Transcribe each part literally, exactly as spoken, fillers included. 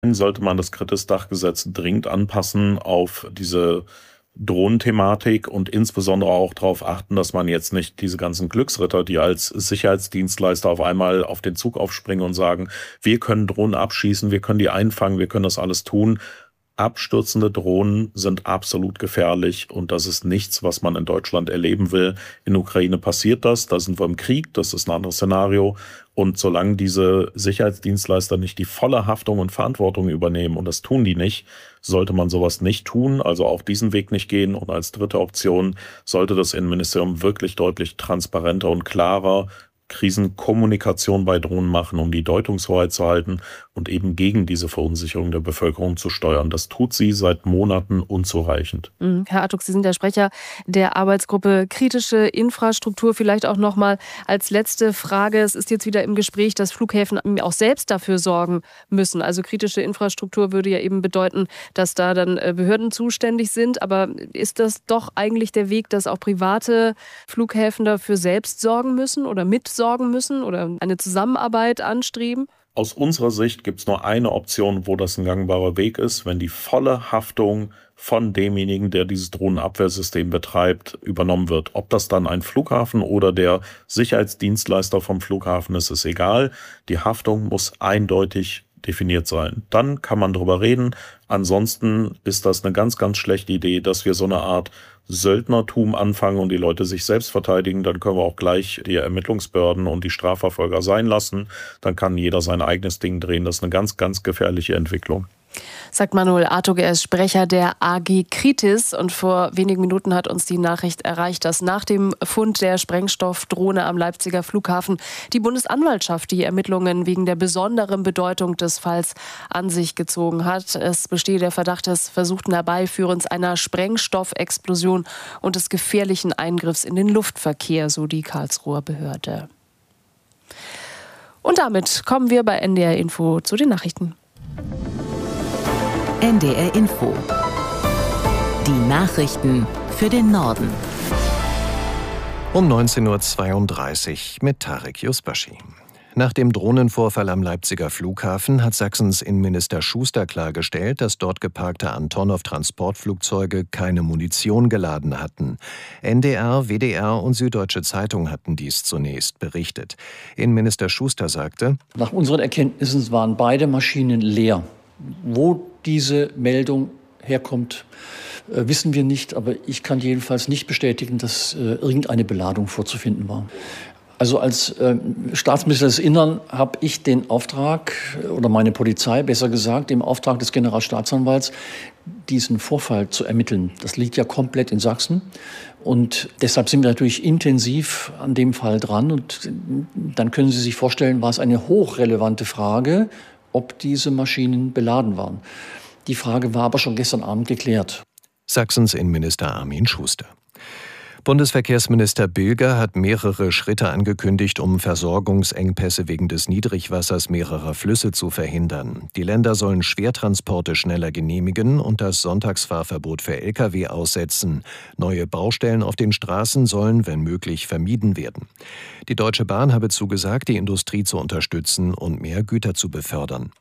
sollte man das Kritis-Dachgesetz dringend anpassen auf diese Drohnenthematik und insbesondere auch darauf achten, dass man jetzt nicht diese ganzen Glücksritter, die als Sicherheitsdienstleister auf einmal auf den Zug aufspringen und sagen, wir können Drohnen abschießen, wir können die einfangen, wir können das alles tun. Abstürzende Drohnen sind absolut gefährlich und das ist nichts, was man in Deutschland erleben will. In der Ukraine passiert das, da sind wir im Krieg, das ist ein anderes Szenario. Und solange diese Sicherheitsdienstleister nicht die volle Haftung und Verantwortung übernehmen, und das tun die nicht, sollte man sowas nicht tun, also auch diesen Weg nicht gehen. Und als dritte Option sollte das Innenministerium wirklich deutlich transparenter und klarer Krisenkommunikation bei Drohnen machen, um die Deutungshoheit zu halten und eben gegen diese Verunsicherung der Bevölkerung zu steuern. Das tut sie seit Monaten unzureichend. Herr Artuk, Sie sind der Sprecher der Arbeitsgruppe Kritische Infrastruktur. Vielleicht auch noch mal als letzte Frage. Es ist jetzt wieder im Gespräch, dass Flughäfen auch selbst dafür sorgen müssen. Also kritische Infrastruktur würde ja eben bedeuten, dass da dann Behörden zuständig sind. Aber ist das doch eigentlich der Weg, dass auch private Flughäfen dafür selbst sorgen müssen oder mitsorgen müssen oder eine Zusammenarbeit anstreben? Aus unserer Sicht gibt es nur eine Option, wo das ein gangbarer Weg ist, wenn die volle Haftung von demjenigen, der dieses Drohnenabwehrsystem betreibt, übernommen wird. Ob das dann ein Flughafen oder der Sicherheitsdienstleister vom Flughafen ist, ist egal. Die Haftung muss eindeutig definiert sein. Dann kann man drüber reden. Ansonsten ist das eine ganz, ganz schlechte Idee, dass wir so eine Art Söldnertum anfangen und die Leute sich selbst verteidigen. Dann können wir auch gleich die Ermittlungsbehörden und die Strafverfolger sein lassen. Dann kann jeder sein eigenes Ding drehen. Das ist eine ganz, ganz gefährliche Entwicklung. Sagt Manuel Artuk, er ist Sprecher der A G Kritis. Und vor wenigen Minuten hat uns die Nachricht erreicht, dass nach dem Fund der Sprengstoffdrohne am Leipziger Flughafen die Bundesanwaltschaft die Ermittlungen wegen der besonderen Bedeutung des Falls an sich gezogen hat. Es bestehe der Verdacht des versuchten Herbeiführens einer Sprengstoffexplosion und des gefährlichen Eingriffs in den Luftverkehr, so die Karlsruher Behörde. Und damit kommen wir bei N D R Info zu den Nachrichten. N D R Info. Die Nachrichten für den Norden. Um neunzehn Uhr zweiunddreißig mit Tarek Yusbashi. Nach dem Drohnenvorfall am Leipziger Flughafen hat Sachsens Innenminister Schuster klargestellt, dass dort geparkte Antonov-Transportflugzeuge keine Munition geladen hatten. N D R, W D R und Süddeutsche Zeitung hatten dies zunächst berichtet. Innenminister Schuster sagte: Nach unseren Erkenntnissen waren beide Maschinen leer. Wo diese Meldung herkommt, äh, wissen wir nicht, aber ich kann jedenfalls nicht bestätigen, dass äh, irgendeine Beladung vorzufinden war. Also als äh, Staatsminister des Innern habe ich den Auftrag, oder meine Polizei besser gesagt, im Auftrag des Generalstaatsanwalts, diesen Vorfall zu ermitteln. Das liegt ja komplett in Sachsen. Und deshalb sind wir natürlich intensiv an dem Fall dran. Und dann können Sie sich vorstellen, war es eine hochrelevante Frage, ob diese Maschinen beladen waren. Die Frage war aber schon gestern Abend geklärt. Sachsens Innenminister Armin Schuster. Bundesverkehrsminister Bilger hat mehrere Schritte angekündigt, um Versorgungsengpässe wegen des Niedrigwassers mehrerer Flüsse zu verhindern. Die Länder sollen Schwertransporte schneller genehmigen und das Sonntagsfahrverbot für L K W aussetzen. Neue Baustellen auf den Straßen sollen, wenn möglich, vermieden werden. Die Deutsche Bahn habe zugesagt, die Industrie zu unterstützen und mehr Güter zu befördern.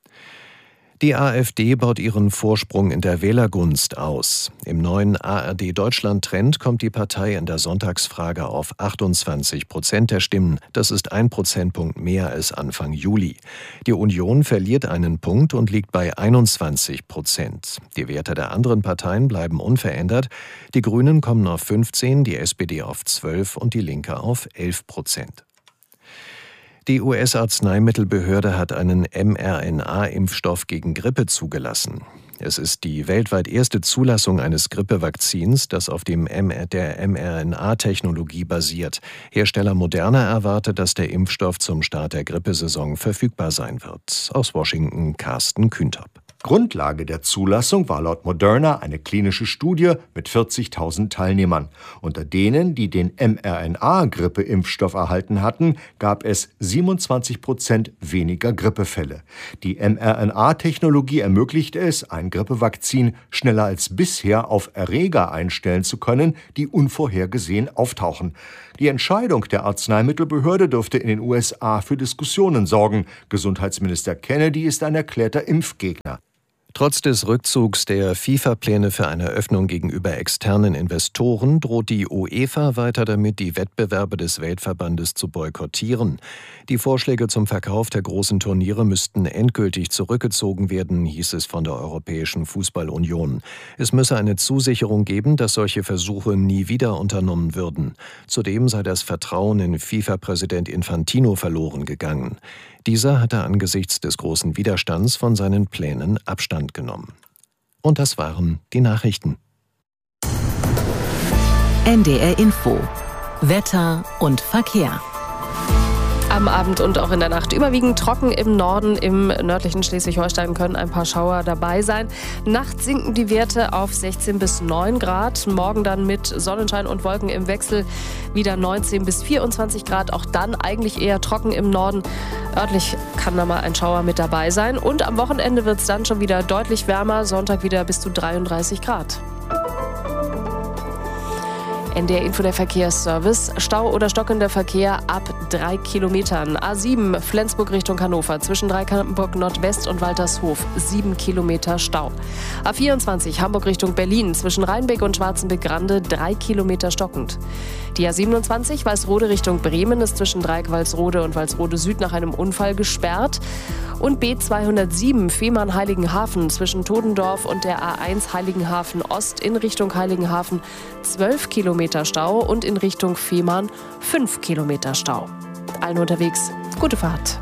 Die AfD baut ihren Vorsprung in der Wählergunst aus. Im neuen A R D-Deutschland-Trend kommt die Partei in der Sonntagsfrage auf achtundzwanzig Prozent der Stimmen. Das ist ein Prozentpunkt mehr als Anfang Juli. Die Union verliert einen Punkt und liegt bei einundzwanzig Prozent. Die Werte der anderen Parteien bleiben unverändert. Die Grünen kommen auf fünfzehn, die S P D auf zwölf und die Linke auf elf Prozent. Die U S-Arzneimittelbehörde hat einen M R N A-Impfstoff gegen Grippe zugelassen. Es ist die weltweit erste Zulassung eines Grippevakzins, das auf dem M R, der M R N A-Technologie basiert. Hersteller Moderna erwartet, dass der Impfstoff zum Start der Grippesaison verfügbar sein wird. Aus Washington Carsten Kühntopp. Grundlage der Zulassung war laut Moderna eine klinische Studie mit vierzigtausend Teilnehmern. Unter denen, die den mRNA-Grippeimpfstoff erhalten hatten, gab es siebenundzwanzig Prozent weniger Grippefälle. Die mRNA-Technologie ermöglicht es, ein Grippevakzin schneller als bisher auf Erreger einstellen zu können, die unvorhergesehen auftauchen. Die Entscheidung der Arzneimittelbehörde dürfte in den U S A für Diskussionen sorgen. Gesundheitsminister Kennedy ist ein erklärter Impfgegner. Trotz des Rückzugs der FIFA-Pläne für eine Öffnung gegenüber externen Investoren droht die UEFA weiter damit, die Wettbewerbe des Weltverbandes zu boykottieren. Die Vorschläge zum Verkauf der großen Turniere müssten endgültig zurückgezogen werden, hieß es von der Europäischen Fußballunion. Es müsse eine Zusicherung geben, dass solche Versuche nie wieder unternommen würden. Zudem sei das Vertrauen in FIFA-Präsident Infantino verloren gegangen. Dieser hatte angesichts des großen Widerstands von seinen Plänen Abstand genommen. Und das waren die Nachrichten. N D R Info. Wetter und Verkehr. Am Abend und auch in der Nacht überwiegend trocken im Norden. Im nördlichen Schleswig-Holstein können ein paar Schauer dabei sein. Nachts sinken die Werte auf sechzehn bis neun Grad. Morgen dann mit Sonnenschein und Wolken im Wechsel wieder neunzehn bis vierundzwanzig Grad. Auch dann eigentlich eher trocken im Norden. Örtlich kann da mal ein Schauer mit dabei sein. Und am Wochenende wird es dann schon wieder deutlich wärmer. Sonntag wieder bis zu dreiunddreißig Grad. N D R Info, der Verkehrsservice. Stau oder stockender Verkehr ab drei Kilometern. A sieben Flensburg Richtung Hannover zwischen Dreikamp Nordwest und Waltershof. sieben Kilometer Stau. A vierundzwanzig Hamburg Richtung Berlin zwischen Rheinbeck und Schwarzenbeck-Grande. drei Kilometer stockend. Die A siebenundzwanzig Walsrode Richtung Bremen ist zwischen Dreieck Walsrode und Walsrode Süd nach einem Unfall gesperrt. Und B zweihundertsieben Fehmarn-Heiligenhafen zwischen Todendorf und der A eins Heiligenhafen Ost in Richtung Heiligenhafen zwölf Kilometer Stau und in Richtung Fehmarn fünf Kilometer Stau. Allen unterwegs, gute Fahrt.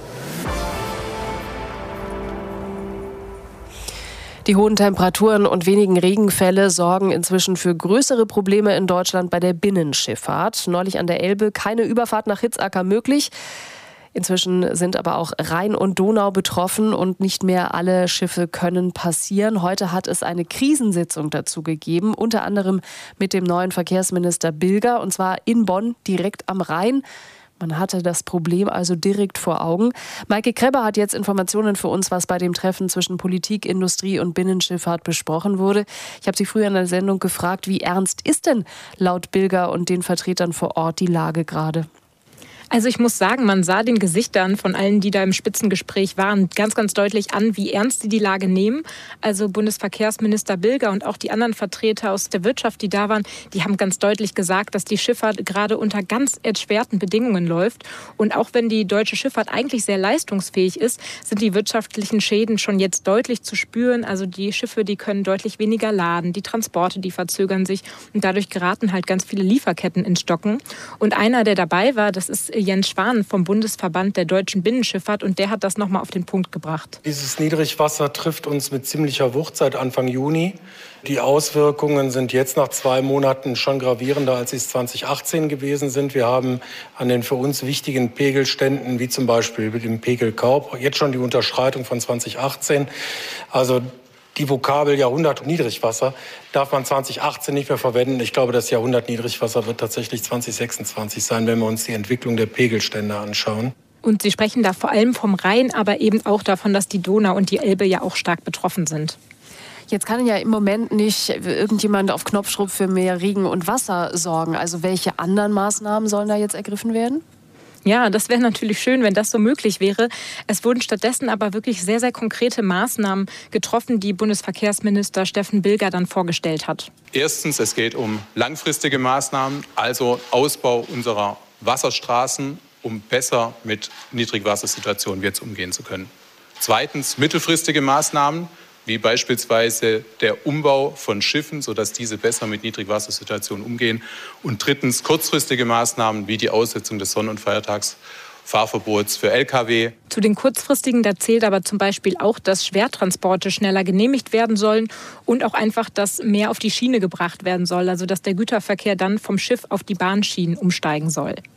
Die hohen Temperaturen und wenigen Regenfälle sorgen inzwischen für größere Probleme in Deutschland bei der Binnenschifffahrt. Neulich an der Elbe keine Überfahrt nach Hitzacker möglich. Inzwischen sind aber auch Rhein und Donau betroffen und nicht mehr alle Schiffe können passieren. Heute hat es eine Krisensitzung dazu gegeben, unter anderem mit dem neuen Verkehrsminister Bilger, und zwar in Bonn direkt am Rhein. Man hatte das Problem also direkt vor Augen. Maike Krebber hat jetzt Informationen für uns, was bei dem Treffen zwischen Politik, Industrie und Binnenschifffahrt besprochen wurde. Ich habe sie früher in der Sendung gefragt, wie ernst ist denn laut Bilger und den Vertretern vor Ort die Lage gerade? Also ich muss sagen, man sah den Gesichtern von allen, die da im Spitzengespräch waren, ganz, ganz deutlich an, wie ernst sie die Lage nehmen. Also Bundesverkehrsminister Bilger und auch die anderen Vertreter aus der Wirtschaft, die da waren, die haben ganz deutlich gesagt, dass die Schifffahrt gerade unter ganz erschwerten Bedingungen läuft. Und auch wenn die deutsche Schifffahrt eigentlich sehr leistungsfähig ist, sind die wirtschaftlichen Schäden schon jetzt deutlich zu spüren. Also die Schiffe, die können deutlich weniger laden, die Transporte, die verzögern sich und dadurch geraten halt ganz viele Lieferketten ins Stocken. Und einer, der dabei war, das ist Jens Schwan vom Bundesverband der deutschen Binnenschifffahrt, und der hat das nochmal auf den Punkt gebracht. Dieses Niedrigwasser trifft uns mit ziemlicher Wucht seit Anfang Juni. Die Auswirkungen sind jetzt nach zwei Monaten schon gravierender, als sie es zwanzig achtzehn gewesen sind. Wir haben an den für uns wichtigen Pegelständen, wie zum Beispiel mit dem Pegel Kaub, jetzt schon die Unterschreitung von zwanzig achtzehn. Also die Vokabel Jahrhundert Niedrigwasser darf man zwanzig achtzehn nicht mehr verwenden. Ich glaube, das Jahrhundert Niedrigwasser wird tatsächlich zwanzig sechsundzwanzig sein, wenn wir uns die Entwicklung der Pegelstände anschauen. Und Sie sprechen da vor allem vom Rhein, aber eben auch davon, dass die Donau und die Elbe ja auch stark betroffen sind. Jetzt kann ja im Moment nicht irgendjemand auf Knopfdruck für mehr Regen und Wasser sorgen. Also welche anderen Maßnahmen sollen da jetzt ergriffen werden? Ja, das wäre natürlich schön, wenn das so möglich wäre. Es wurden stattdessen aber wirklich sehr, sehr konkrete Maßnahmen getroffen, die Bundesverkehrsminister Steffen Bilger dann vorgestellt hat. Erstens, es geht um langfristige Maßnahmen, also Ausbau unserer Wasserstraßen, um besser mit Niedrigwassersituationen jetzt umgehen zu können. Zweitens, mittelfristige Maßnahmen, wie beispielsweise der Umbau von Schiffen, sodass diese besser mit Niedrigwassersituationen umgehen. Und drittens kurzfristige Maßnahmen wie die Aussetzung des Sonn- und Feiertagsfahrverbots für L K W. Zu den kurzfristigen, da zählt aber zum Beispiel auch, dass Schwertransporte schneller genehmigt werden sollen und auch einfach, dass mehr auf die Schiene gebracht werden soll, also dass der Güterverkehr dann vom Schiff auf die Bahnschienen umsteigen soll.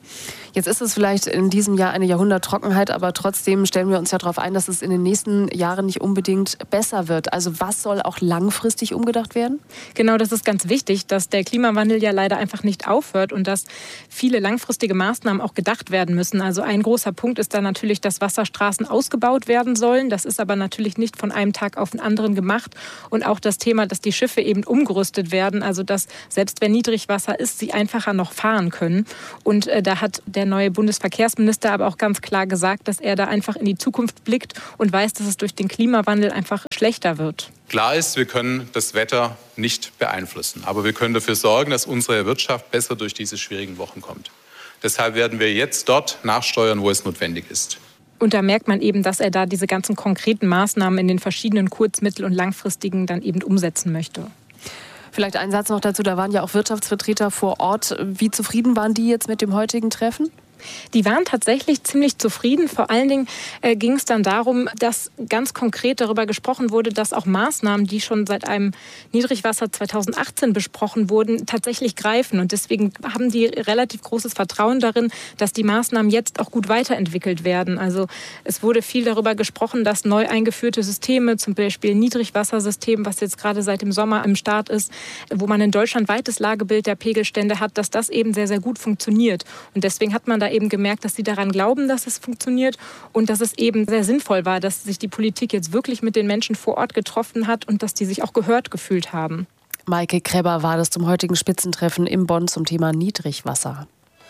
Jetzt ist es vielleicht in diesem Jahr eine Jahrhunderttrockenheit, aber trotzdem stellen wir uns ja darauf ein, dass es in den nächsten Jahren nicht unbedingt besser wird. Also was soll auch langfristig umgedacht werden? Genau, das ist ganz wichtig, dass der Klimawandel ja leider einfach nicht aufhört und dass viele langfristige Maßnahmen auch gedacht werden müssen. Also ein großer Punkt ist da natürlich, dass Wasserstraßen ausgebaut werden sollen. Das ist aber natürlich nicht von einem Tag auf den anderen gemacht. Und auch das Thema, dass die Schiffe eben umgerüstet werden, also dass selbst wenn Niedrigwasser ist, sie einfacher noch fahren können. Und äh, da hat der neue Bundesverkehrsminister aber auch ganz klar gesagt, dass er da einfach in die Zukunft blickt und weiß, dass es durch den Klimawandel einfach schlechter wird. Klar ist, wir können das Wetter nicht beeinflussen, aber wir können dafür sorgen, dass unsere Wirtschaft besser durch diese schwierigen Wochen kommt. Deshalb werden wir jetzt dort nachsteuern, wo es notwendig ist. Und da merkt man eben, dass er da diese ganzen konkreten Maßnahmen in den verschiedenen kurz-, mittel- und langfristigen dann eben umsetzen möchte. Vielleicht ein Satz noch dazu, da waren ja auch Wirtschaftsvertreter vor Ort. Wie zufrieden waren die jetzt mit dem heutigen Treffen? Die waren tatsächlich ziemlich zufrieden. Vor allen Dingen äh, ging es dann darum, dass ganz konkret darüber gesprochen wurde, dass auch Maßnahmen, die schon seit einem Niedrigwasser zweitausendachtzehn besprochen wurden, tatsächlich greifen. Und deswegen haben die relativ großes Vertrauen darin, dass die Maßnahmen jetzt auch gut weiterentwickelt werden. Also es wurde viel darüber gesprochen, dass neu eingeführte Systeme, zum Beispiel Niedrigwassersystem, was jetzt gerade seit dem Sommer im Start ist, wo man ein deutschlandweites Lagebild der Pegelstände hat, dass das eben sehr, sehr gut funktioniert. Und deswegen hat man da eben gemerkt, dass sie daran glauben, dass es funktioniert und dass es eben sehr sinnvoll war, dass sich die Politik jetzt wirklich mit den Menschen vor Ort getroffen hat und dass die sich auch gehört gefühlt haben. Maike Krebber war das zum heutigen Spitzentreffen in Bonn zum Thema Niedrigwasser.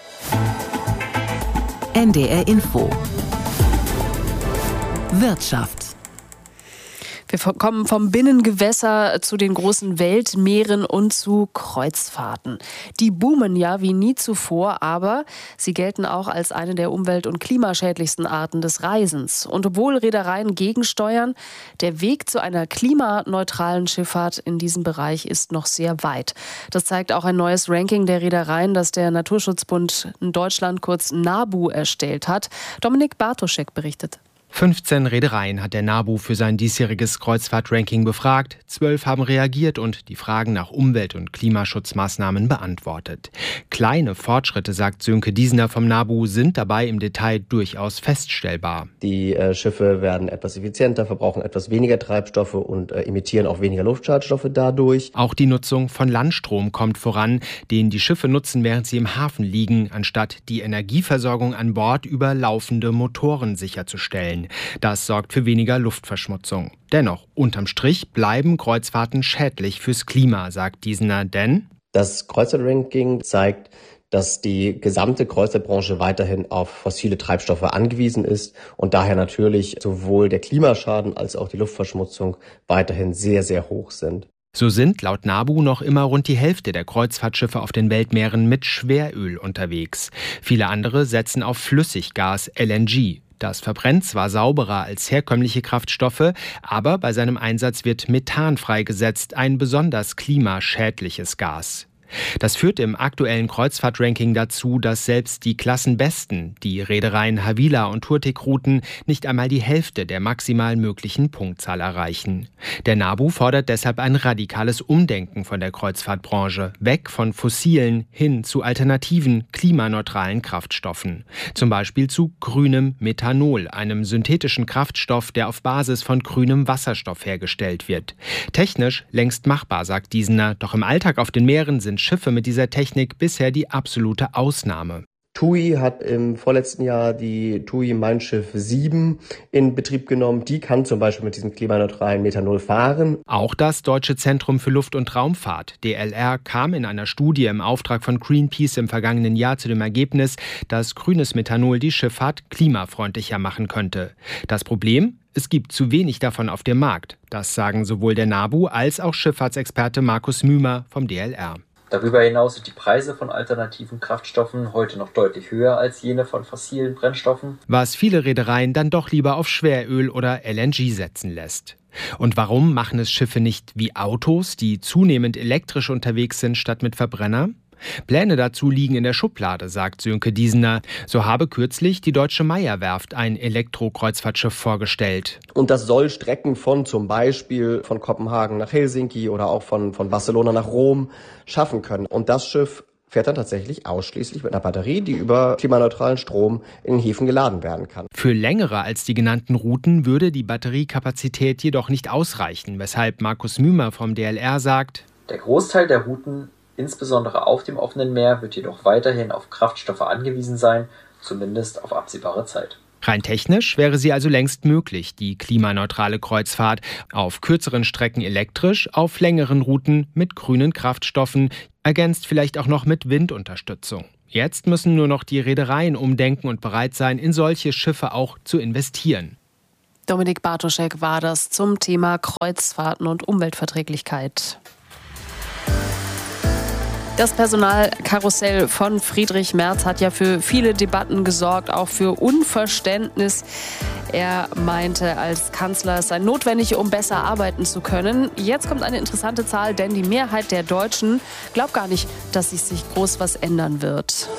N D R Info. Wirtschaft. Wir kommen vom Binnengewässer zu den großen Weltmeeren und zu Kreuzfahrten. Die boomen ja wie nie zuvor, aber sie gelten auch als eine der umwelt- und klimaschädlichsten Arten des Reisens. Und obwohl Reedereien gegensteuern, der Weg zu einer klimaneutralen Schifffahrt in diesem Bereich ist noch sehr weit. Das zeigt auch ein neues Ranking der Reedereien, das der Naturschutzbund in Deutschland, kurz NABU, erstellt hat. Dominik Bartoschek berichtet. fünfzehn Reedereien hat der NABU für sein diesjähriges Kreuzfahrt-Ranking befragt. Zwölf haben reagiert und die Fragen nach Umwelt- und Klimaschutzmaßnahmen beantwortet. Kleine Fortschritte, sagt Sönke Diesener vom NABU, sind dabei im Detail durchaus feststellbar. Die äh, Schiffe werden etwas effizienter, verbrauchen etwas weniger Treibstoffe und äh, emittieren auch weniger Luftschadstoffe dadurch. Auch die Nutzung von Landstrom kommt voran, den die Schiffe nutzen, während sie im Hafen liegen, anstatt die Energieversorgung an Bord über laufende Motoren sicherzustellen. Das sorgt für weniger Luftverschmutzung. Dennoch, unterm Strich bleiben Kreuzfahrten schädlich fürs Klima, sagt Diesener, denn das Kreuzfahrt-Ranking zeigt, dass die gesamte Kreuzfahrtbranche weiterhin auf fossile Treibstoffe angewiesen ist und daher natürlich sowohl der Klimaschaden als auch die Luftverschmutzung weiterhin sehr, sehr hoch sind. So sind laut NABU noch immer rund die Hälfte der Kreuzfahrtschiffe auf den Weltmeeren mit Schweröl unterwegs. Viele andere setzen auf Flüssiggas L N G. Das verbrennt zwar sauberer als herkömmliche Kraftstoffe, aber bei seinem Einsatz wird Methan freigesetzt, ein besonders klimaschädliches Gas. Das führt im aktuellen Kreuzfahrt-Ranking dazu, dass selbst die Klassenbesten, die Reedereien Havila und Turtic-Routen, nicht einmal die Hälfte der maximal möglichen Punktzahl erreichen. Der NABU fordert deshalb ein radikales Umdenken von der Kreuzfahrtbranche, weg von fossilen hin zu alternativen, klimaneutralen Kraftstoffen. Zum Beispiel zu grünem Methanol, einem synthetischen Kraftstoff, der auf Basis von grünem Wasserstoff hergestellt wird. Technisch längst machbar, sagt Diesener, doch im Alltag auf den Meeren sind Schiffe mit dieser Technik bisher die absolute Ausnahme. TUI hat im vorletzten Jahr die TUI Mein Schiff sieben in Betrieb genommen. Die kann zum Beispiel mit diesem klimaneutralen Methanol fahren. Auch das Deutsche Zentrum für Luft- und Raumfahrt, D L R, kam in einer Studie im Auftrag von Greenpeace im vergangenen Jahr zu dem Ergebnis, dass grünes Methanol die Schifffahrt klimafreundlicher machen könnte. Das Problem? Es gibt zu wenig davon auf dem Markt. Das sagen sowohl der NABU als auch Schifffahrtsexperte Markus Mümer vom D L R. Darüber hinaus sind die Preise von alternativen Kraftstoffen heute noch deutlich höher als jene von fossilen Brennstoffen. Was viele Reedereien dann doch lieber auf Schweröl oder L N G setzen lässt. Und warum machen es Schiffe nicht wie Autos, die zunehmend elektrisch unterwegs sind, statt mit Verbrenner? Pläne dazu liegen in der Schublade, sagt Sönke Diesener. So habe kürzlich die Deutsche Meyer-Werft ein Elektro-Kreuzfahrtschiff vorgestellt. Und das soll Strecken von zum Beispiel von Kopenhagen nach Helsinki oder auch von, von Barcelona nach Rom schaffen können. Und das Schiff fährt dann tatsächlich ausschließlich mit einer Batterie, die über klimaneutralen Strom in den Häfen geladen werden kann. Für längere als die genannten Routen würde die Batteriekapazität jedoch nicht ausreichen, weshalb Markus Mümer vom D L R sagt: Der Großteil der Routen, insbesondere auf dem offenen Meer, wird jedoch weiterhin auf Kraftstoffe angewiesen sein, zumindest auf absehbare Zeit. Rein technisch wäre sie also längst möglich, die klimaneutrale Kreuzfahrt. Auf kürzeren Strecken elektrisch, auf längeren Routen mit grünen Kraftstoffen, ergänzt vielleicht auch noch mit Windunterstützung. Jetzt müssen nur noch die Reedereien umdenken und bereit sein, in solche Schiffe auch zu investieren. Dominik Bartoschek war das zum Thema Kreuzfahrten und Umweltverträglichkeit. Das Personalkarussell von Friedrich Merz hat ja für viele Debatten gesorgt, auch für Unverständnis. Er meinte, als Kanzler es sei notwendig, um besser arbeiten zu können. Jetzt kommt eine interessante Zahl, denn die Mehrheit der Deutschen glaubt gar nicht, dass sich, sich groß was ändern wird.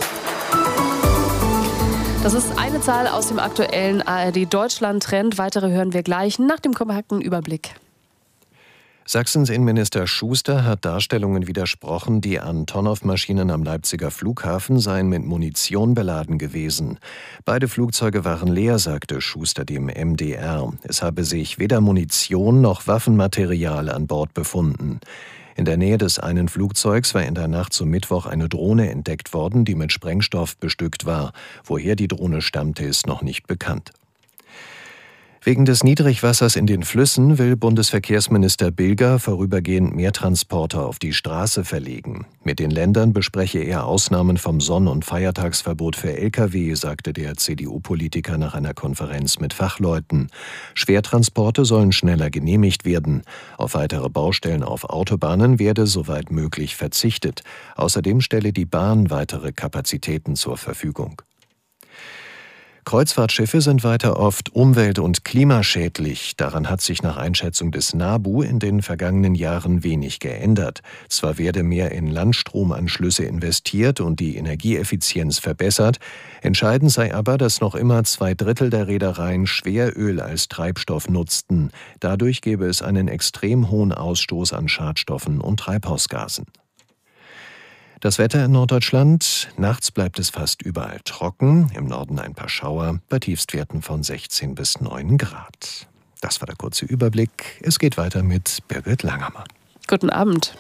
Das ist eine Zahl aus dem aktuellen A R D-Deutschland-Trend. Weitere hören wir gleich nach dem kompakten Überblick. Sachsens Innenminister Schuster hat Darstellungen widersprochen, die Antonov-Maschinen am Leipziger Flughafen seien mit Munition beladen gewesen. Beide Flugzeuge waren leer, sagte Schuster dem M D R. Es habe sich weder Munition noch Waffenmaterial an Bord befunden. In der Nähe des einen Flugzeugs war in der Nacht zum Mittwoch eine Drohne entdeckt worden, die mit Sprengstoff bestückt war. Woher die Drohne stammte, ist noch nicht bekannt. Wegen des Niedrigwassers in den Flüssen will Bundesverkehrsminister Bilger vorübergehend mehr Transporter auf die Straße verlegen. Mit den Ländern bespreche er Ausnahmen vom Sonn- und Feiertagsverbot für L K W, sagte der C D U-Politiker nach einer Konferenz mit Fachleuten. Schwertransporte sollen schneller genehmigt werden. Auf weitere Baustellen auf Autobahnen werde soweit möglich verzichtet. Außerdem stelle die Bahn weitere Kapazitäten zur Verfügung. Kreuzfahrtschiffe sind weiter oft umwelt- und klimaschädlich. Daran hat sich nach Einschätzung des NABU in den vergangenen Jahren wenig geändert. Zwar werde mehr in Landstromanschlüsse investiert und die Energieeffizienz verbessert. Entscheidend sei aber, dass noch immer zwei Drittel der Reedereien Schweröl als Treibstoff nutzten. Dadurch gäbe es einen extrem hohen Ausstoß an Schadstoffen und Treibhausgasen. Das Wetter in Norddeutschland. Nachts bleibt es fast überall trocken. Im Norden ein paar Schauer bei Tiefstwerten von sechzehn bis neun Grad. Das war der kurze Überblick. Es geht weiter mit Birgit Langhammer. Guten Abend.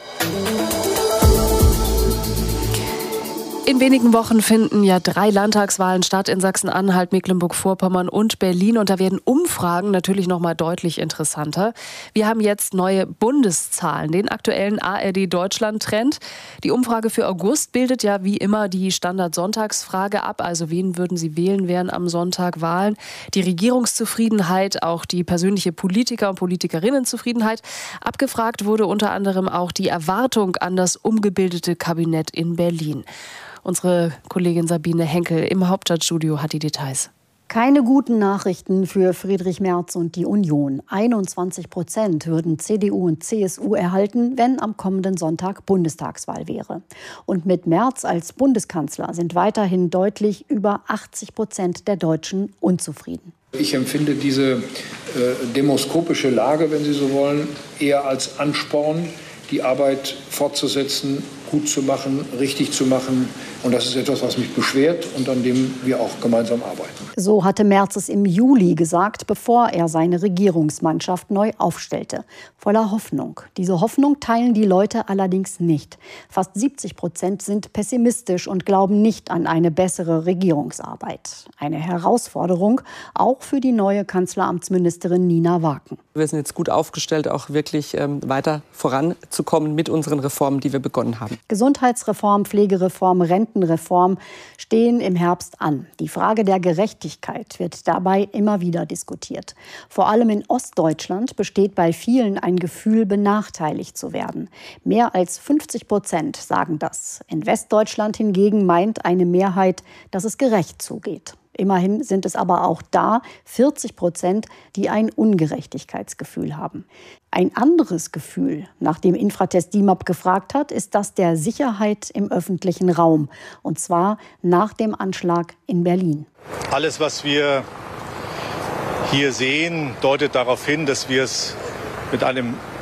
In wenigen Wochen finden ja drei Landtagswahlen statt in Sachsen-Anhalt, Mecklenburg-Vorpommern und Berlin. Und da werden Umfragen natürlich noch mal deutlich interessanter. Wir haben jetzt neue Bundeszahlen, den aktuellen A R D-Deutschland-Trend. Die Umfrage für August bildet ja wie immer die Standard-Sonntagsfrage ab. Also wen würden Sie wählen, wären am Sonntag Wahlen? Die Regierungszufriedenheit, auch die persönliche Politiker- und Politikerinnenzufriedenheit. Abgefragt wurde unter anderem auch die Erwartung an das umgebildete Kabinett in Berlin. Unsere Kollegin Sabine Henkel im Hauptstadtstudio hat die Details. Keine guten Nachrichten für Friedrich Merz und die Union. einundzwanzig Prozent würden C D U und C S U erhalten, wenn am kommenden Sonntag Bundestagswahl wäre. Und mit Merz als Bundeskanzler sind weiterhin deutlich über achtzig Prozent der Deutschen unzufrieden. Ich empfinde diese äh, demoskopische Lage, wenn Sie so wollen, eher als Ansporn, die Arbeit fortzusetzen, gut zu machen, richtig zu machen. Und das ist etwas, was mich beschwert und an dem wir auch gemeinsam arbeiten. So hatte Merz es im Juli gesagt, bevor er seine Regierungsmannschaft neu aufstellte. Voller Hoffnung. Diese Hoffnung teilen die Leute allerdings nicht. Fast siebzig Prozent sind pessimistisch und glauben nicht an eine bessere Regierungsarbeit. Eine Herausforderung auch für die neue Kanzleramtsministerin Nina Waken. Wir sind jetzt gut aufgestellt, auch wirklich ähm, weiter voranzukommen mit unseren Reformen, die wir begonnen haben. Gesundheitsreform, Pflegereform, Rentenreform stehen im Herbst an. Die Frage der Gerechtigkeit wird dabei immer wieder diskutiert. Vor allem in Ostdeutschland besteht bei vielen ein Gefühl, benachteiligt zu werden. Mehr als fünfzig Prozent sagen das. In Westdeutschland hingegen meint eine Mehrheit, dass es gerecht zugeht. Immerhin sind es aber auch da vierzig Prozent, die ein Ungerechtigkeitsgefühl haben. Ein anderes Gefühl, nach dem Infratest D I M A P gefragt hat, ist das der Sicherheit im öffentlichen Raum. Und zwar nach dem Anschlag in Berlin. Alles, was wir hier sehen, deutet darauf hin, dass wir es mit einem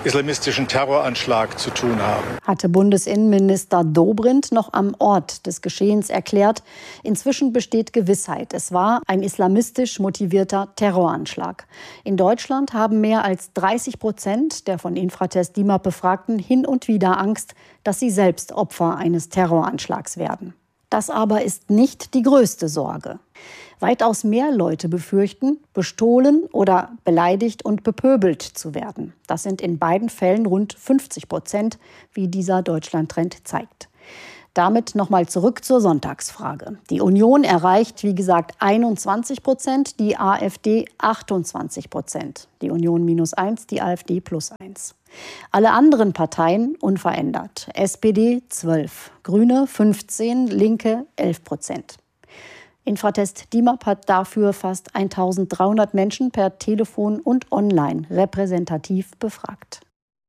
islamistischen Terroranschlag zu tun haben. Hatte Bundesinnenminister Dobrindt noch am Ort des Geschehens erklärt. Inzwischen besteht Gewissheit. Es war ein islamistisch motivierter Terroranschlag. In Deutschland haben mehr als dreißig Prozent der von Infratest DIMAP Befragten hin und wieder Angst, dass sie selbst Opfer eines Terroranschlags werden. Das aber ist nicht die größte Sorge. Weitaus mehr Leute befürchten, bestohlen oder beleidigt und bepöbelt zu werden. Das sind in beiden Fällen rund fünfzig Prozent, wie dieser Deutschland-Trend zeigt. Damit nochmal zurück zur Sonntagsfrage. Die Union erreicht, wie gesagt, einundzwanzig Prozent, die AfD achtundzwanzig Prozent. Die Union minus eins, die AfD plus eins. Alle anderen Parteien unverändert. S P D zwölf, Grüne fünfzehn, Linke elf Prozent. Infratest DIMAP hat dafür fast eintausenddreihundert Menschen per Telefon und online repräsentativ befragt.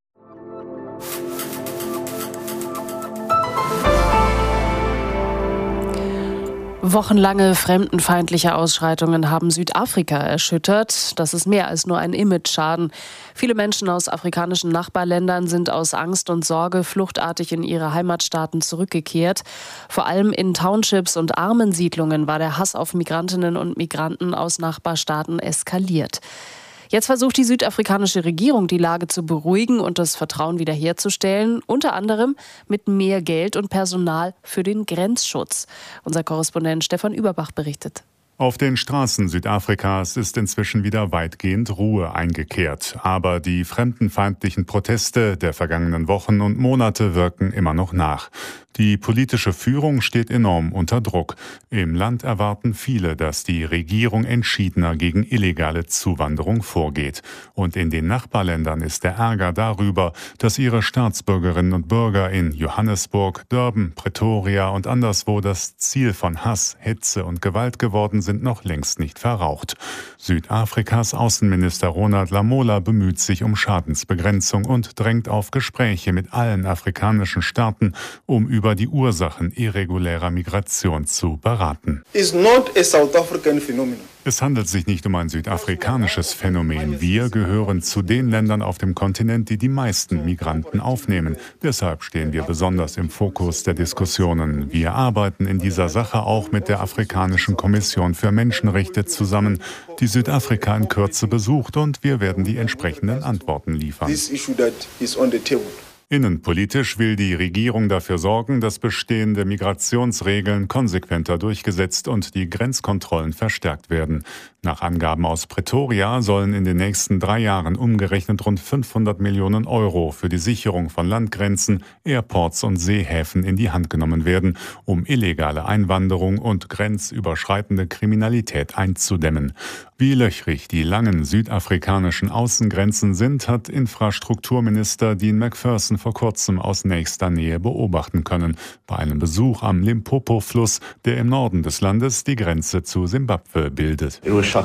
Wochenlange fremdenfeindliche Ausschreitungen haben Südafrika erschüttert. Das ist mehr als nur ein Imageschaden. Viele Menschen aus afrikanischen Nachbarländern sind aus Angst und Sorge fluchtartig in ihre Heimatstaaten zurückgekehrt. Vor allem in Townships und armen Siedlungen war der Hass auf Migrantinnen und Migranten aus Nachbarstaaten eskaliert. Jetzt versucht die südafrikanische Regierung, die Lage zu beruhigen und das Vertrauen wiederherzustellen, unter anderem mit mehr Geld und Personal für den Grenzschutz. Unser Korrespondent Stefan Überbach berichtet. Auf den Straßen Südafrikas ist inzwischen wieder weitgehend Ruhe eingekehrt. Aber die fremdenfeindlichen Proteste der vergangenen Wochen und Monate wirken immer noch nach. Die politische Führung steht enorm unter Druck. Im Land erwarten viele, dass die Regierung entschiedener gegen illegale Zuwanderung vorgeht. Und in den Nachbarländern ist der Ärger darüber, dass ihre Staatsbürgerinnen und Bürger in Johannesburg, Durban, Pretoria und anderswo das Ziel von Hass, Hetze und Gewalt geworden sind, noch längst nicht verraucht. Südafrikas Außenminister Ronald Lamola bemüht sich um Schadensbegrenzung und drängt auf Gespräche mit allen afrikanischen Staaten, um über die Ursachen irregulärer Migration zu beraten. It's not a South African phenomenon. Es handelt sich nicht um ein südafrikanisches Phänomen. Wir gehören zu den Ländern auf dem Kontinent, die die meisten Migranten aufnehmen. Deshalb stehen wir besonders im Fokus der Diskussionen. Wir arbeiten in dieser Sache auch mit der Afrikanischen Kommission für Menschenrechte zusammen, die Südafrika in Kürze besucht, und wir werden die entsprechenden Antworten liefern. This issue that is on the table. Innenpolitisch will die Regierung dafür sorgen, dass bestehende Migrationsregeln konsequenter durchgesetzt und die Grenzkontrollen verstärkt werden. Nach Angaben aus Pretoria sollen in den nächsten drei Jahren umgerechnet rund fünfhundert Millionen Euro für die Sicherung von Landgrenzen, Airports und Seehäfen in die Hand genommen werden, um illegale Einwanderung und grenzüberschreitende Kriminalität einzudämmen. Wie löchrig die langen südafrikanischen Außengrenzen sind, hat Infrastrukturminister Dean McPherson vor kurzem aus nächster Nähe beobachten können, bei einem Besuch am Limpopo-Fluss, der im Norden des Landes die Grenze zu Simbabwe bildet.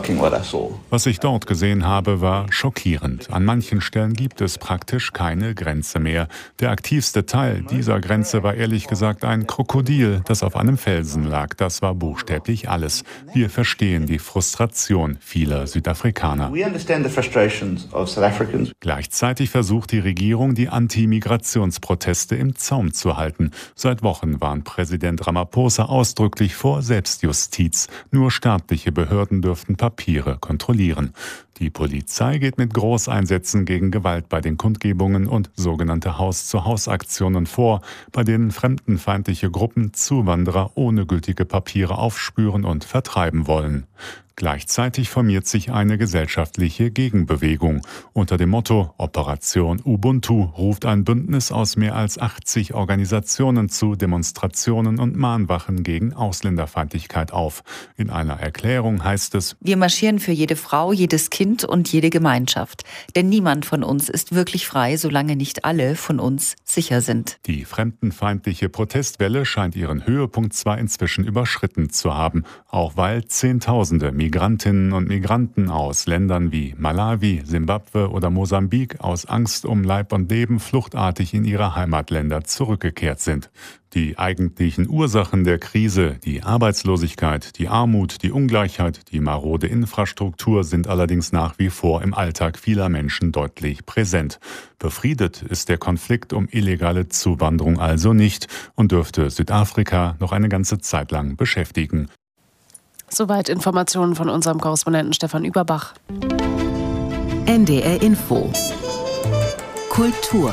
Was ich dort gesehen habe, war schockierend. An manchen Stellen gibt es praktisch keine Grenze mehr. Der aktivste Teil dieser Grenze war ehrlich gesagt ein Krokodil, das auf einem Felsen lag. Das war buchstäblich alles. Wir verstehen die Frustration vieler Südafrikaner. Gleichzeitig versucht die Regierung, die Anti-Migrationsproteste im Zaum zu halten. Seit Wochen warnt Präsident Ramaphosa ausdrücklich vor Selbstjustiz. Nur staatliche Behörden dürften Papiere kontrollieren. Die Polizei geht mit Großeinsätzen gegen Gewalt bei den Kundgebungen und sogenannte Haus-zu-Haus-Aktionen vor, bei denen fremdenfeindliche Gruppen Zuwanderer ohne gültige Papiere aufspüren und vertreiben wollen. Gleichzeitig formiert sich eine gesellschaftliche Gegenbewegung. Unter dem Motto Operation Ubuntu ruft ein Bündnis aus mehr als achtzig Organisationen zu Demonstrationen und Mahnwachen gegen Ausländerfeindlichkeit auf. In einer Erklärung heißt es: Wir marschieren für jede Frau, jedes Kind und jede Gemeinschaft. Denn niemand von uns ist wirklich frei, solange nicht alle von uns sicher sind. Die fremdenfeindliche Protestwelle scheint ihren Höhepunkt zwar inzwischen überschritten zu haben, auch weil Zehntausende Migrantinnen und Migranten aus Ländern wie Malawi, Simbabwe oder Mosambik aus Angst um Leib und Leben fluchtartig in ihre Heimatländer zurückgekehrt sind. Die eigentlichen Ursachen der Krise, die Arbeitslosigkeit, die Armut, die Ungleichheit, die marode Infrastruktur sind allerdings nach wie vor im Alltag vieler Menschen deutlich präsent. Befriedet ist der Konflikt um illegale Zuwanderung also nicht und dürfte Südafrika noch eine ganze Zeit lang beschäftigen. Soweit Informationen von unserem Korrespondenten Stefan Überbach. N D R Info. Kultur.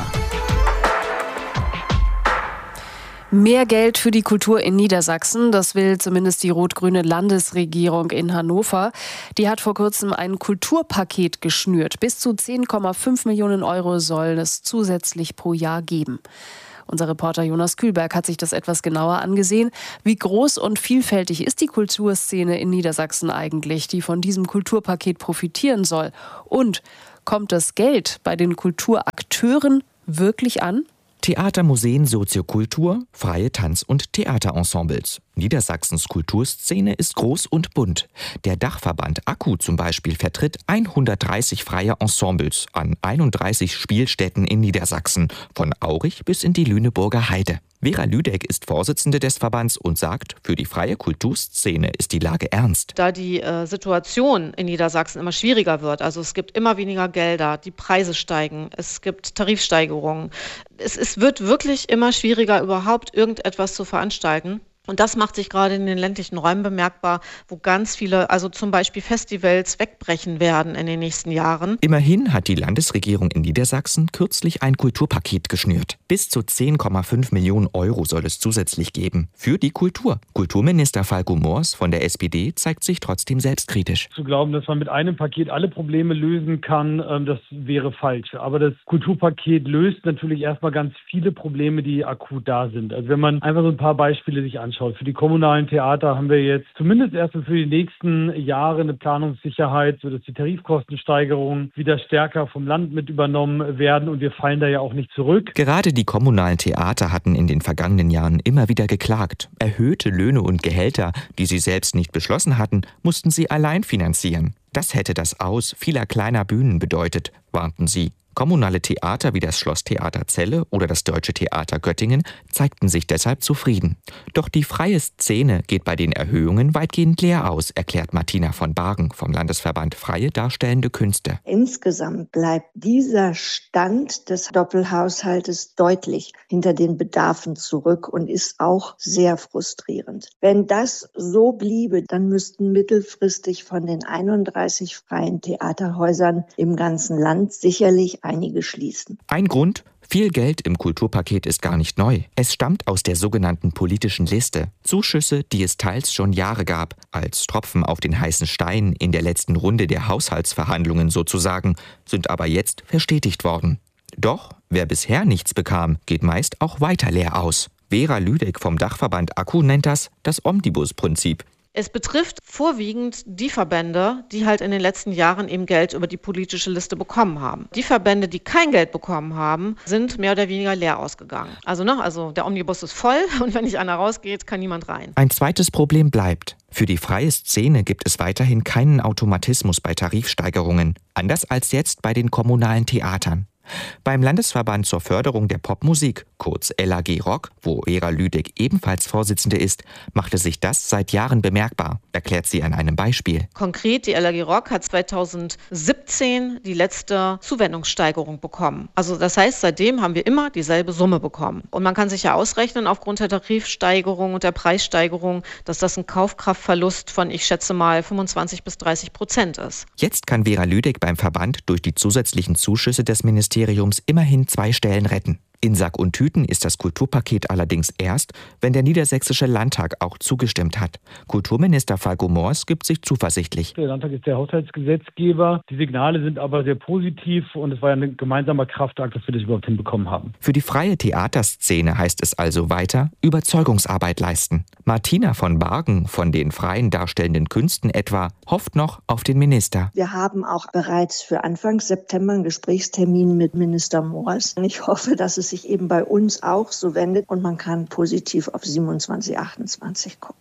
Mehr Geld für die Kultur in Niedersachsen, das will zumindest die rot-grüne Landesregierung in Hannover. Die hat vor kurzem ein Kulturpaket geschnürt. Bis zu zehn Komma fünf Millionen Euro soll es zusätzlich pro Jahr geben. Unser Reporter Jonas Kühlberg hat sich das etwas genauer angesehen. Wie groß und vielfältig ist die Kulturszene in Niedersachsen eigentlich, die von diesem Kulturpaket profitieren soll? Und kommt das Geld bei den Kulturakteuren wirklich an? Theater, Museen, Soziokultur, freie Tanz- und Theaterensembles. Niedersachsens Kulturszene ist groß und bunt. Der Dachverband Akku zum Beispiel vertritt hundertdreißig freie Ensembles an einunddreißig Spielstätten in Niedersachsen, von Aurich bis in die Lüneburger Heide. Vera Lüdeck ist Vorsitzende des Verbands und sagt, für die freie Kulturszene ist die Lage ernst. Da die äh, Situation in Niedersachsen immer schwieriger wird, also es gibt immer weniger Gelder, die Preise steigen, es gibt Tarifsteigerungen. Es, es wird wirklich immer schwieriger, überhaupt irgendetwas zu veranstalten. Und das macht sich gerade in den ländlichen Räumen bemerkbar, wo ganz viele, also zum Beispiel Festivals, wegbrechen werden in den nächsten Jahren. Immerhin hat die Landesregierung in Niedersachsen kürzlich ein Kulturpaket geschnürt. Bis zu zehn Komma fünf Millionen Euro soll es zusätzlich geben. Für die Kultur. Kulturminister Falco Moors von der S P D zeigt sich trotzdem selbstkritisch. Zu glauben, dass man mit einem Paket alle Probleme lösen kann, das wäre falsch. Aber das Kulturpaket löst natürlich erstmal ganz viele Probleme, die akut da sind. Also wenn man einfach so ein paar Beispiele sich anschaut. Für die kommunalen Theater haben wir jetzt zumindest erstmal für die nächsten Jahre eine Planungssicherheit, sodass die Tarifkostensteigerungen wieder stärker vom Land mit übernommen werden und wir fallen da ja auch nicht zurück. Gerade die kommunalen Theater hatten in den vergangenen Jahren immer wieder geklagt. Erhöhte Löhne und Gehälter, die sie selbst nicht beschlossen hatten, mussten sie allein finanzieren. Das hätte das Aus vieler kleiner Bühnen bedeutet, warnten sie. Kommunale Theater wie das Schlosstheater Celle oder das Deutsche Theater Göttingen zeigten sich deshalb zufrieden. Doch die freie Szene geht bei den Erhöhungen weitgehend leer aus, erklärt Martina von Bargen vom Landesverband Freie Darstellende Künste. Insgesamt bleibt dieser Stand des Doppelhaushaltes deutlich hinter den Bedarfen zurück und ist auch sehr frustrierend. Wenn das so bliebe, dann müssten mittelfristig von den einunddreißig freien Theaterhäusern im ganzen Land sicherlich einige schließen. Ein Grund? Viel Geld im Kulturpaket ist gar nicht neu. Es stammt aus der sogenannten politischen Liste. Zuschüsse, die es teils schon Jahre gab, als Tropfen auf den heißen Stein in der letzten Runde der Haushaltsverhandlungen sozusagen, sind aber jetzt verstetigt worden. Doch, wer bisher nichts bekam, geht meist auch weiter leer aus. Vera Lüdeck vom Dachverband Akku nennt das das Omnibusprinzip. Es betrifft vorwiegend die Verbände, die halt in den letzten Jahren eben Geld über die politische Liste bekommen haben. Die Verbände, die kein Geld bekommen haben, sind mehr oder weniger leer ausgegangen. Also, ne, also der Omnibus ist voll und wenn nicht einer rausgeht, kann niemand rein. Ein zweites Problem bleibt. Für die freie Szene gibt es weiterhin keinen Automatismus bei Tarifsteigerungen, anders als jetzt bei den kommunalen Theatern. Beim Landesverband zur Förderung der Popmusik, kurz L A G Rock, wo Vera Lüdeck ebenfalls Vorsitzende ist, machte sich das seit Jahren bemerkbar, erklärt sie an einem Beispiel. Konkret, die L A G Rock hat zweitausendsiebzehn die letzte Zuwendungssteigerung bekommen. Also das heißt, seitdem haben wir immer dieselbe Summe bekommen. Und man kann sich ja ausrechnen, aufgrund der Tarifsteigerung und der Preissteigerung, dass das ein Kaufkraftverlust von, ich schätze mal, fünfundzwanzig bis dreißig Prozent ist. Jetzt kann Vera Lüdeck beim Verband durch die zusätzlichen Zuschüsse des Ministeriums immerhin zwei Stellen retten. In Sack und Tüten ist das Kulturpaket allerdings erst, wenn der Niedersächsische Landtag auch zugestimmt hat. Kulturminister Falco Moors gibt sich zuversichtlich. Der Landtag ist der Haushaltsgesetzgeber. Die Signale sind aber sehr positiv und es war ja ein gemeinsamer Kraftakt, dass wir das überhaupt hinbekommen haben. Für die freie Theaterszene heißt es also weiter Überzeugungsarbeit leisten. Martina von Bargen von den freien darstellenden Künsten etwa hofft noch auf den Minister. Wir haben auch bereits für Anfang September einen Gesprächstermin mit Minister Moors. Ich hoffe, dass es sich eben bei uns auch so wendet und man kann positiv auf siebenundzwanzig, achtundzwanzig gucken.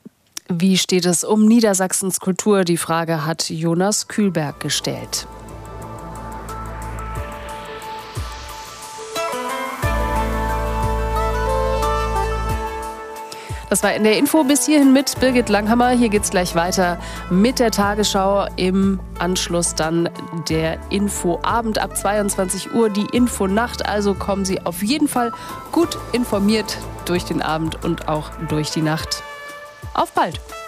Wie steht es um Niedersachsens Kultur? Die Frage hat Jonas Kühlberg gestellt. Das war in der Info bis hierhin mit Birgit Langhammer. Hier geht's gleich weiter mit der Tagesschau. Im Anschluss dann der Infoabend ab zweiundzwanzig Uhr, die Infonacht. Also kommen Sie auf jeden Fall gut informiert durch den Abend und auch durch die Nacht. Auf bald!